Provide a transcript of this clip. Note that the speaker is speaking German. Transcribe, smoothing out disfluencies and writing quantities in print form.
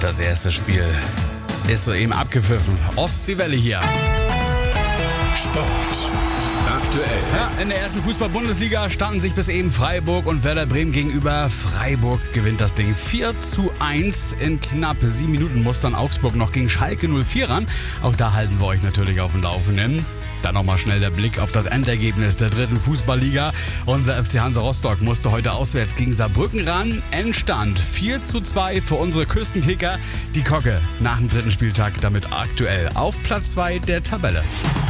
Das erste Spiel ist soeben abgepfiffen. Ostseewelle hier. Sport. Aktuell. Ja, in der ersten Fußball-Bundesliga standen sich bis eben Freiburg und Werder Bremen gegenüber. Freiburg gewinnt das Ding 4:1. In knapp 7 Minuten muss dann Augsburg noch gegen Schalke 04 ran. Auch da halten wir euch natürlich auf dem Laufenden. Dann nochmal schnell der Blick auf das Endergebnis der dritten Fußballliga. Unser FC Hansa Rostock musste heute auswärts gegen Saarbrücken ran. Endstand 4:2 für unsere Küstenkicker. Die Kocke nach dem dritten Spieltag damit aktuell auf Platz 2 der Tabelle.